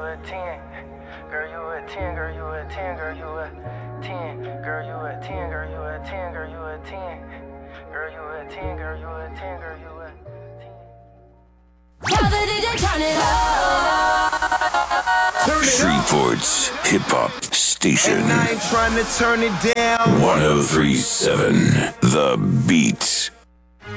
a 10. Girl, you a 10, girl, you a 10, girl, you a 10. Girl, you a 10, girl, you a 10, girl, you a 10. Girl, you a 10, girl, you a 10, girl, you a 10. Tell the DJ turn it up. Shreveport's hip hop station. And I ain't trying to turn it down. 1037 The Beat.